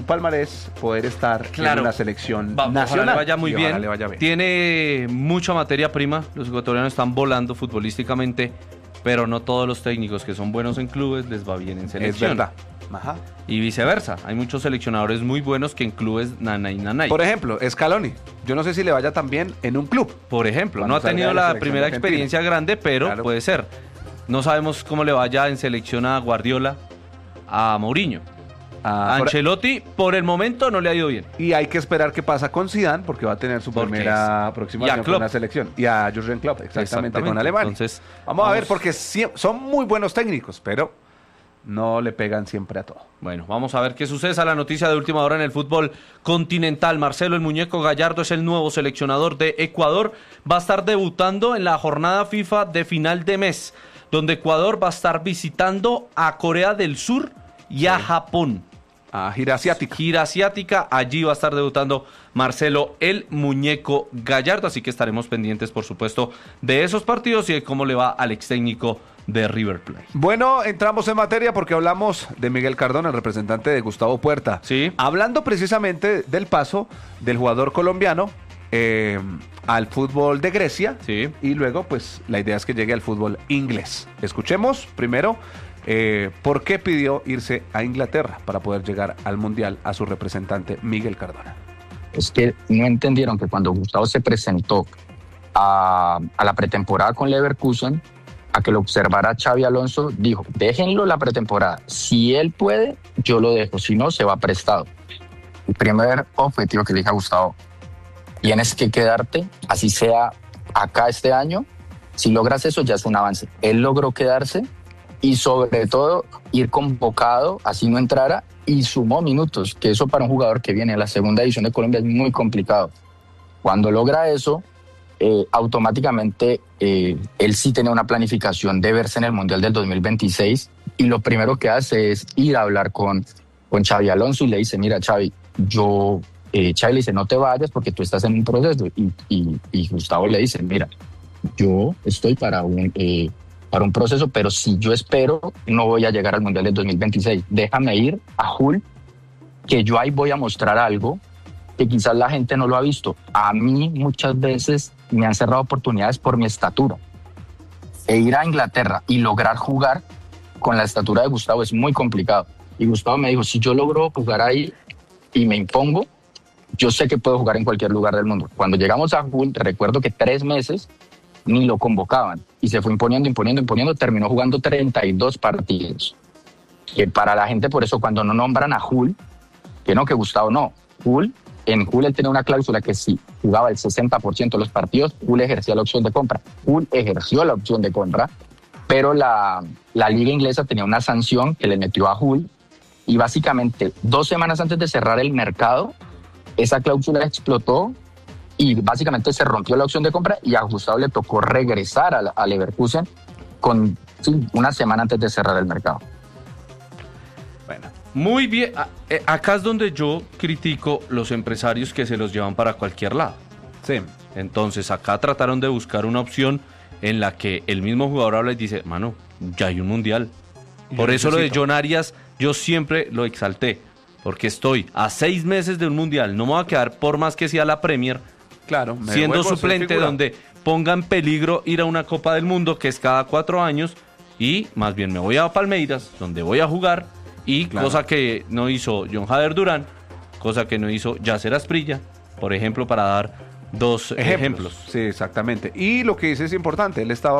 palmarés poder estar en una selección nacional. Ojalá le vaya muy bien. Le vaya bien. Tiene mucha materia prima. Los ecuatorianos están volando futbolísticamente, pero no todos los técnicos que son buenos en clubes les va bien en selección. Es verdad. Ajá. Y viceversa. Hay muchos seleccionadores muy buenos que en clubes nanay. Por ejemplo, Scaloni. Yo no sé si le vaya tan bien en un club. Por ejemplo, no ha tenido la primera experiencia grande, pero claro, puede ser. No sabemos cómo le vaya en selección a Guardiola, a Mourinho. A Ancelotti, por el momento no le ha ido bien. Y hay que esperar qué pasa con Zidane, porque va a tener su primera aproximación con la selección. Y a Jürgen Klopp, exactamente, con Alemania. Entonces, vamos a ver, porque son muy buenos técnicos, pero no le pegan siempre a todo. Bueno, vamos a ver qué sucede. La noticia de última hora en el fútbol continental. Marcelo el Muñeco Gallardo es el nuevo seleccionador de Ecuador. Va a estar debutando en la jornada FIFA de final de mes, donde Ecuador va a estar visitando a Corea del Sur y a Japón. A gira asiática. Gira asiática, allí va a estar debutando Marcelo el Muñeco Gallardo, así que estaremos pendientes, por supuesto, de esos partidos y de cómo le va al ex técnico de River Plate. Bueno, entramos en materia porque hablamos de Miguel Cardona, el representante de Gustavo Puerta. Sí. Hablando precisamente del paso del jugador colombiano al fútbol de Grecia. Sí. Y luego, pues, la idea es que llegue al fútbol inglés. Escuchemos primero por qué pidió irse a Inglaterra para poder llegar al Mundial a su representante Miguel Cardona. Es que no entendieron que cuando Gustavo se presentó a la pretemporada con Leverkusen, a que lo observara Xabi Alonso, dijo, déjenlo la pretemporada. Si él puede, yo lo dejo. Si no, se va prestado. El primer objetivo que le dije a Gustavo, tienes que quedarte, así sea acá este año. Si logras eso, ya es un avance. Él logró quedarse y sobre todo ir convocado, así no entrara, y sumó minutos, que eso para un jugador que viene a la segunda división de Colombia es muy complicado. Cuando logra eso, automáticamente él sí tiene una planificación de verse en el Mundial del 2026 y lo primero que hace es ir a hablar con Xabi Alonso y le dice, mira Xavi, Xavi le dice, no te vayas porque tú estás en un proceso y Gustavo le dice, mira, yo estoy para un proceso, pero si yo espero, no voy a llegar al Mundial del 2026. Déjame ir a Hull, que yo ahí voy a mostrar algo que quizás la gente no lo ha visto. A mí muchas veces me han cerrado oportunidades por mi estatura. E ir a Inglaterra y lograr jugar con la estatura de Gustavo es muy complicado. Y Gustavo me dijo, si yo logro jugar ahí y me impongo, yo sé que puedo jugar en cualquier lugar del mundo. Cuando llegamos a Hull, recuerdo que 3 meses ni lo convocaban y se fue imponiendo, terminó jugando 32 partidos. Que para la gente, por eso cuando no nombran a Hull, que Gustavo no, en Hull él tenía una cláusula que si jugaba el 60% de los partidos, Hull ejercía la opción de compra. Hull ejerció la opción de compra, pero la liga inglesa tenía una sanción que le metió a Hull y básicamente 2 semanas antes de cerrar el mercado, esa cláusula explotó y básicamente se rompió la opción de compra y a Gustavo le tocó regresar a Leverkusen con una semana antes de cerrar el mercado. Bueno, muy bien. Acá es donde yo critico los empresarios que se los llevan para cualquier lado. Sí. Entonces acá trataron de buscar una opción en la que el mismo jugador habla y dice, mano, ya hay un mundial. Por eso lo de John Arias yo siempre lo exalté, porque estoy a 6 meses de un mundial, no me voy a quedar por más que sea la Premier, claro, siendo suplente donde ponga en peligro ir a una Copa del Mundo que es cada 4 años y más bien me voy a Palmeiras donde voy a jugar y claro, cosa que no hizo John Jader Durán, cosa que no hizo Yasser Asprilla, por ejemplo, para dar 2 ejemplos. Sí, exactamente. Y lo que dice es importante, él estaba,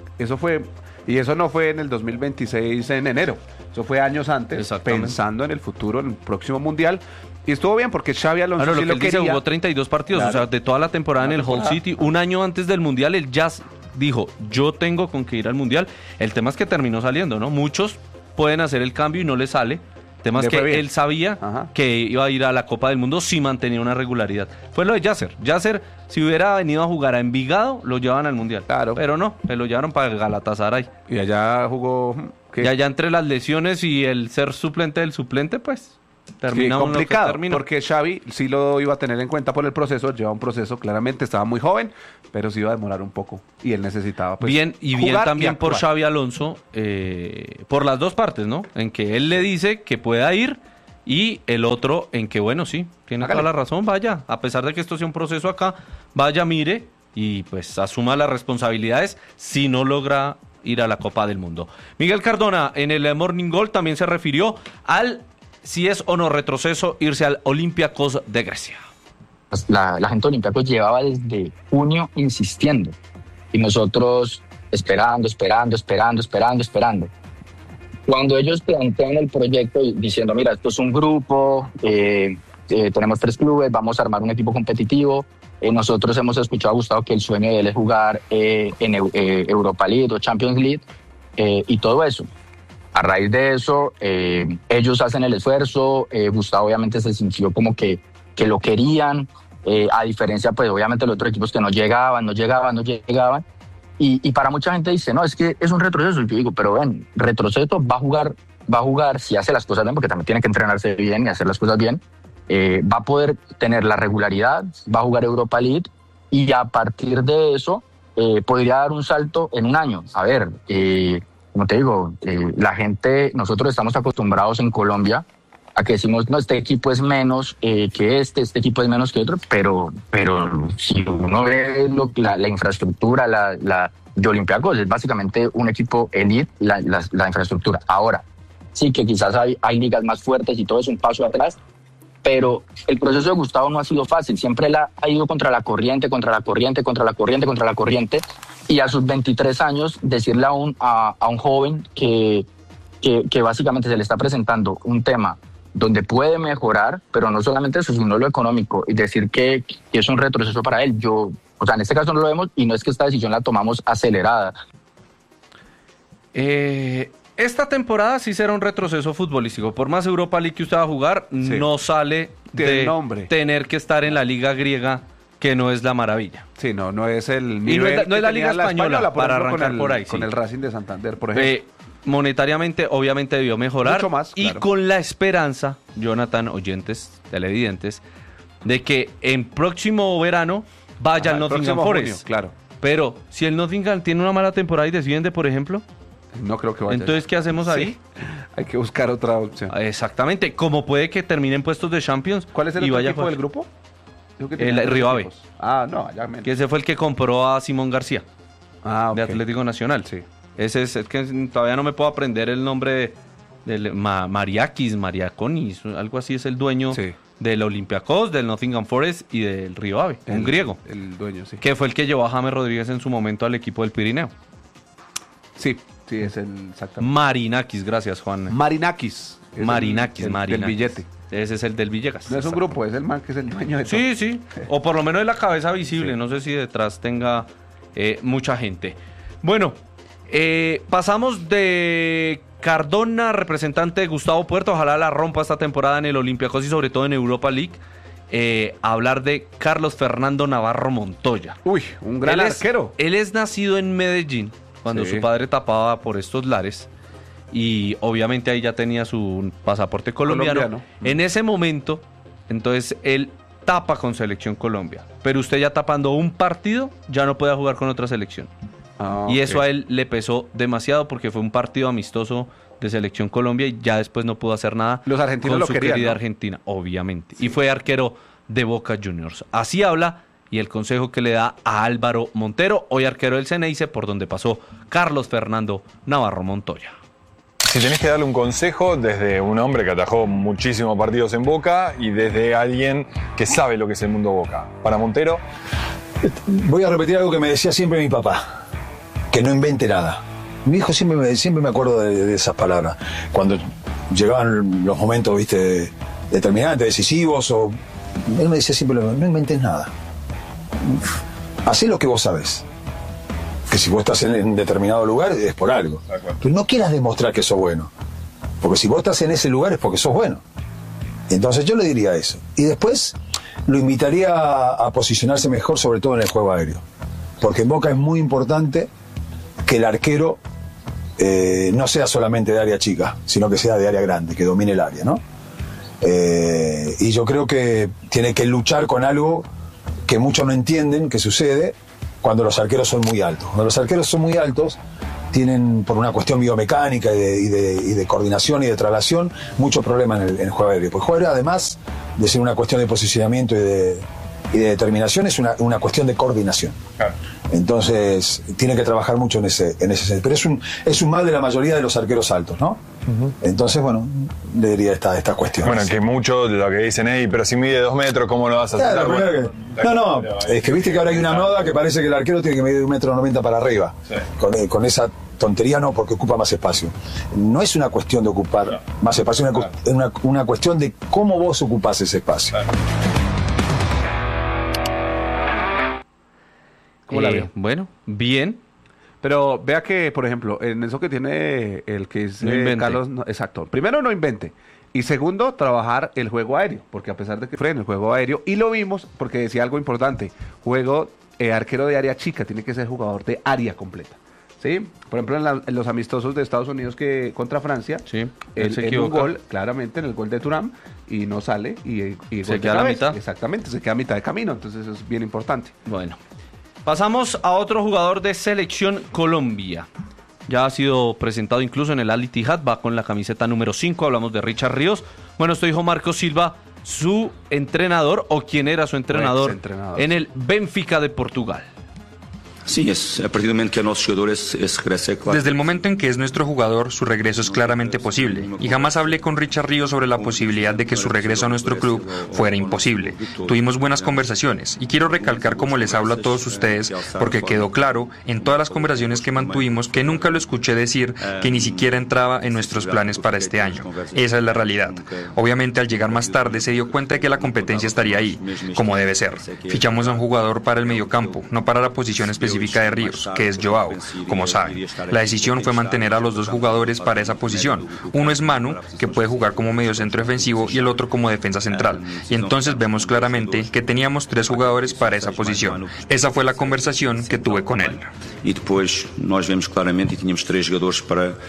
y eso no fue en el 2026 en enero, eso fue años antes, pensando en el futuro, en el próximo mundial. Y estuvo bien porque Xabi Alonso lo que él dice, jugó 32 partidos, claro, o sea, de toda la temporada en el Hull City, un año antes del Mundial, él ya dijo, yo tengo con qué ir al Mundial. El tema es que terminó saliendo, ¿no? Muchos pueden hacer el cambio y no le sale. El tema es que él sabía que iba a ir a la Copa del Mundo si mantenía una regularidad. Fue lo de Yasser. Yasser, si hubiera venido a jugar a Envigado, lo llevaban al Mundial. Claro. Pero no, se lo llevaron para Galatasaray. Y allá jugó... ¿qué? Y allá entre las lesiones y el ser suplente del suplente, pues... terminado complicado, porque Xavi sí lo iba a tener en cuenta por el proceso, lleva un proceso, claramente estaba muy joven, pero sí iba a demorar un poco y él necesitaba pues bien también por Xabi Alonso, por las dos partes, ¿no? En que él le dice que pueda ir Y el otro en que, bueno, sí, tiene toda la razón, vaya, a pesar de que esto sea un proceso acá, vaya, mire, y pues asuma las responsabilidades si no logra ir a la Copa del Mundo. Miguel Cardona, en el Morning Goal también se refirió al si es o no retroceso irse al Olympiacos de Grecia. La gente de Olympiacos llevaba desde junio insistiendo y nosotros esperando. Cuando ellos plantean el proyecto diciendo, mira, esto es un grupo, tenemos 3 clubes, vamos a armar un equipo competitivo, nosotros hemos escuchado a Gustavo que el sueño de él es jugar en Europa League o Champions League y todo eso. A raíz de eso, ellos hacen el esfuerzo, Gustavo obviamente se sintió como que lo querían, a diferencia pues obviamente de los otros equipos que no llegaban. Y para mucha gente dice, no, es que es un retroceso. Y yo digo, pero ven, retroceso va a jugar si hace las cosas bien, porque también tiene que entrenarse bien y hacer las cosas bien. Va a poder tener la regularidad, va a jugar Europa League y a partir de eso podría dar un salto en un año. A ver, como te digo, la gente, nosotros estamos acostumbrados en Colombia a que decimos, no, este equipo es menos que este equipo es menos que otro, pero si uno ve la infraestructura, de Olympiacos es básicamente un equipo elite, la infraestructura. Ahora, sí que quizás hay ligas más fuertes y todo es un paso atrás, pero el proceso de Gustavo no ha sido fácil, siempre él ha ido contra la corriente, y a sus 23 años decirle a un joven que básicamente se le está presentando un tema donde puede mejorar, pero no solamente eso, sino lo económico, y decir que es un retroceso para él. En este caso no lo vemos, y no es que esta decisión la tomamos acelerada. Esta temporada sí será un retroceso futbolístico. Por más Europa League que usted va a jugar, no sale de tener que estar en la Liga griega, que no es la maravilla. Sí, no es el nivel. Y no es la Liga española para arrancar por ahí. Con el Racing de Santander, por ejemplo. Monetariamente, obviamente, debió mejorar. Mucho más, y claro. con la esperanza, Jonathan, oyentes, televidentes, de que en próximo verano vaya al Nottingham Forest. Junio, claro. Pero si el Nottingham tiene una mala temporada y desciende, por ejemplo, no creo que vaya. Entonces, ¿qué hacemos ahí? Sí, hay que buscar otra opción. Exactamente. Como puede que termine en puestos de Champions. ¿Cuál es el otro equipo del grupo? El Río Ave. No, allá menos. Que ese fue el que compró a Simón García. Okay. De Atlético Nacional. Sí. Ese es que todavía no me puedo aprender el nombre del Mariaconis, algo así es el dueño del Olympiacos, del Nottingham Forest y del Río Ave, un griego. El dueño, sí. Que fue el que llevó a James Rodríguez en su momento al equipo del Pirineo. Sí, es el exactamente. Marinakis, gracias, Juan. Marinakis. Del billete. Ese es el del Villegas. No es un grupo, es el man que es el dueño de todo. Sí. O por lo menos es la cabeza visible. Sí. No sé si detrás tenga mucha gente. Bueno, pasamos de Cardona, representante de Gustavo Puerto, ojalá la rompa esta temporada en el Olympiacos y sobre todo en Europa League, a hablar de Carlos Fernando Navarro Montoya. Uy, un gran arquero. Él es nacido en Medellín, cuando su padre tapaba por estos lares, y obviamente ahí ya tenía su pasaporte colombiano. En ese momento, entonces él tapa con Selección Colombia, pero usted ya tapando un partido, ya no puede jugar con otra selección. Y eso a él le pesó demasiado porque fue un partido amistoso de Selección Colombia y ya después no pudo hacer nada. Los argentinos con lo su querían, querida ¿no? Argentina, obviamente. Sí. Y fue arquero de Boca Juniors. Así habla y el consejo que le da a Álvaro Montero, hoy arquero del Ceneice, por donde pasó Carlos Fernando Navarro Montoya. Si tenés que darle un consejo desde un hombre que atajó muchísimos partidos en Boca y desde alguien que sabe lo que es el mundo Boca. Para Montero. Voy a repetir algo que me decía siempre mi papá, que no invente nada. Mi hijo siempre me acuerdo de esas palabras. Cuando llegaban los momentos, viste, determinantes, decisivos, él me decía siempre, no inventes nada. Hacé lo que vos sabés. Que si vos estás en determinado lugar es por algo. Pero no quieras demostrar que sos bueno. Porque si vos estás en ese lugar es porque sos bueno. Entonces yo le diría eso. Y después lo invitaría a posicionarse mejor, sobre todo en el juego aéreo. Porque en Boca es muy importante que el arquero no sea solamente de área chica, sino que sea de área grande, que domine el área, ¿no? Y yo creo que tiene que luchar con algo que muchos no entienden que sucede cuando los arqueros son muy altos. Cuando los arqueros son muy altos, tienen, por una cuestión biomecánica y de coordinación y de traslación, mucho problema en el juego aéreo. Porque el juego aéreo, además de ser una cuestión de posicionamiento y de determinación, es una cuestión de coordinación. Claro. Entonces, tiene que trabajar mucho en ese sentido. Pero es un mal de la mayoría de los arqueros altos, ¿no? Uh-huh. Entonces, bueno, le diría estas cuestiones. Bueno, que mucho de lo que dicen, pero si mide 2 metros, ¿cómo lo vas a hacer? Claro, no, es que viste que ahora hay una moda que parece que el arquero tiene que medir 1,90 m para arriba. Sí. Con esa tontería no, porque ocupa más espacio. No es una cuestión de ocupar más espacio, es una cuestión de cómo vos ocupás ese espacio. Claro. ¿Cómo la veo? Bueno, bien. Pero vea que, por ejemplo, en eso que tiene el que es Carlos... No, exacto. Primero, no invente. Y segundo, trabajar el juego aéreo. Porque a pesar de que frena el juego aéreo, y lo vimos porque decía algo importante, arquero de área chica, tiene que ser jugador de área completa. ¿Sí? Por ejemplo, en los amistosos de Estados Unidos contra Francia, sí, en un gol, claramente en el gol de Thuram, y no sale, y se queda a la mitad. Exactamente, se queda a mitad de camino, entonces eso es bien importante. Bueno. Pasamos a otro jugador de Selección Colombia. Ya ha sido presentado incluso en el Al Ittihad, va con la camiseta número 5, hablamos de Richard Ríos. Bueno, esto dijo Marco Silva, su entrenador, o quien era su entrenador, en el Benfica de Portugal. Sí, a partir del momento que a nuestros jugadores crecen. Desde el momento en que es nuestro jugador, su regreso es claramente posible. Y jamás hablé con Richard Ríos sobre la posibilidad de que su regreso a nuestro club fuera imposible. Tuvimos buenas conversaciones y quiero recalcar, como les hablo a todos ustedes, porque quedó claro en todas las conversaciones que mantuvimos que nunca lo escuché decir que ni siquiera entraba en nuestros planes para este año. Esa es la realidad. Obviamente, al llegar más tarde se dio cuenta de que la competencia estaría ahí, como debe ser. Fichamos a un jugador para el mediocampo, no para la posición específica de Ríos, que es Joao, como saben. La decisión fue mantener a los dos jugadores para esa posición. Uno es Manu, que puede jugar como mediocentro defensivo, y el otro como defensa central. Y entonces vemos claramente que teníamos 3 jugadores para esa posición. Esa fue la conversación que tuve con él. Y después nos vemos claramente y teníamos 3 jugadores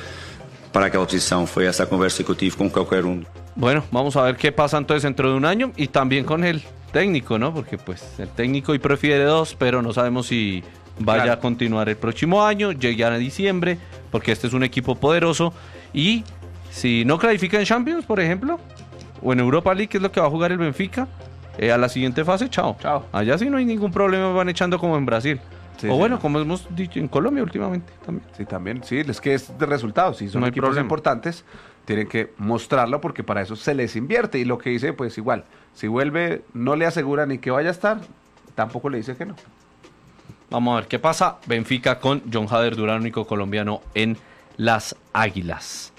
para aquella posición. Fue esa conversa que tuve con cualquier uno. Bueno, vamos a ver qué pasa entonces dentro de un año y también con el técnico, ¿no? Porque pues el técnico hoy prefiere 2, pero no sabemos si vaya a continuar el próximo año, llegue a diciembre, porque este es un equipo poderoso. Y si no clasifica en Champions, por ejemplo, o en Europa League, que es lo que va a jugar el Benfica, a la siguiente fase, chao. Allá sí no hay ningún problema, van echando como en Brasil. Sí, o bueno, como hemos dicho en Colombia últimamente también. Sí, también, sí, es que es de resultados. Si son equipos importantes, tienen que mostrarlo porque para eso se les invierte. Y lo que dice, pues igual, si vuelve, no le asegura ni que vaya a estar, tampoco le dice que no. Vamos a ver qué pasa. Benfica con John Hader Durán, único colombiano en las Águilas.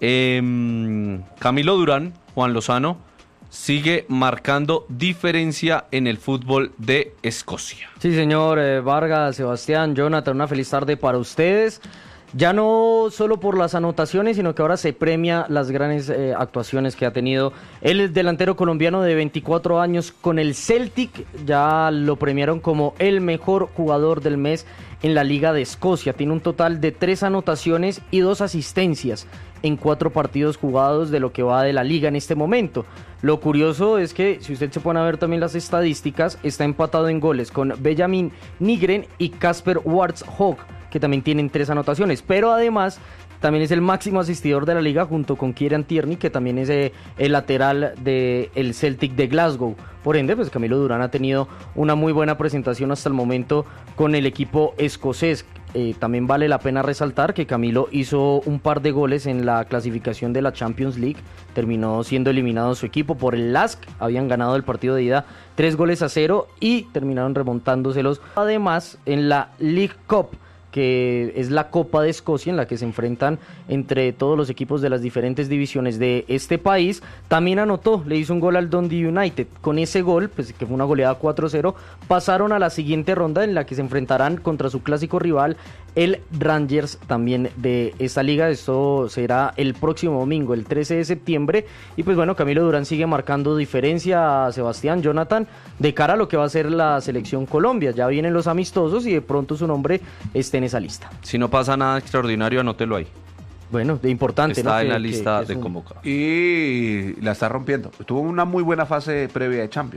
Camilo Durán, Juan Lozano, sigue marcando diferencia en el fútbol de Escocia. Sí, señor Vargas, Sebastián, Jonathan, una feliz tarde para ustedes. Ya no solo por las anotaciones, sino que ahora se premia las grandes actuaciones que ha tenido el delantero colombiano de 24 años con el Celtic. Ya lo premiaron como el mejor jugador del mes en la Liga de Escocia. Tiene un total de 3 anotaciones y 2 asistencias en 4 partidos jugados de lo que va de la liga en este momento. Lo curioso es que, si usted se pone a ver también las estadísticas, está empatado en goles con Benjamin Nygren y Kasper Wartzhog, que también tienen 3 anotaciones, pero además también es el máximo asistidor de la liga junto con Kieran Tierney, que también es el lateral del Celtic de Glasgow. Por ende, pues Camilo Durán ha tenido una muy buena presentación hasta el momento con el equipo escocés. También vale la pena resaltar que Camilo hizo un par de goles en la clasificación de la Champions League, terminó siendo eliminado su equipo por el LASK, habían ganado el partido de ida 3-0 y terminaron remontándoselos. Además, en la League Cup, que es la Copa de Escocia en la que se enfrentan entre todos los equipos de las diferentes divisiones de este país, también anotó, le hizo un gol al Dundee United. Con ese gol, pues que fue una goleada 4-0, pasaron a la siguiente ronda en la que se enfrentarán contra su clásico rival, el Rangers, también de esta liga. Esto será el próximo domingo, el 13 de septiembre, y pues bueno, Camilo Durán sigue marcando diferencia a Sebastián, Jonathan, de cara a lo que va a ser la selección Colombia. Ya vienen los amistosos y de pronto su nombre esté en esa lista. Si no pasa nada extraordinario, anótelo ahí. Bueno, de importante, está, ¿no? En la lista de convocados. Y la está rompiendo. Tuvo una muy buena fase previa de Champions.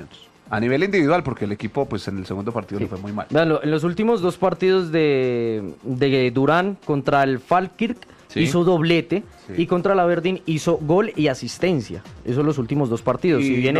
A nivel individual, porque el equipo pues en el segundo partido le fue muy mal. Véanlo, en los últimos 2 partidos de Durán contra el Falkirk hizo doblete y contra la Aberdeen hizo gol y asistencia. Esos son los últimos 2 partidos. Y si viene